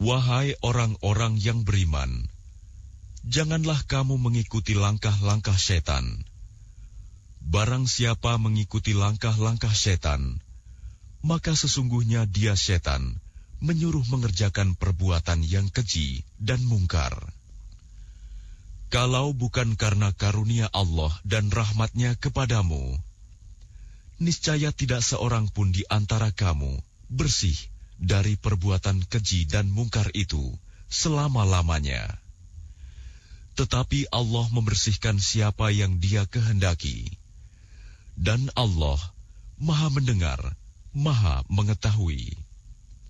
Wahai orang-orang yang beriman, janganlah kamu mengikuti langkah-langkah setan. Barang siapa mengikuti langkah-langkah setan, maka sesungguhnya dia setan, menyuruh mengerjakan perbuatan yang keji dan mungkar. Kalau bukan karena karunia Allah dan rahmat-Nya kepadamu, niscaya tidak seorang pun di antara kamu bersih dari perbuatan keji dan mungkar itu selama-lamanya. Tetapi Allah membersihkan siapa yang Dia kehendaki. Dan Allah Maha mendengar, Maha mengetahui.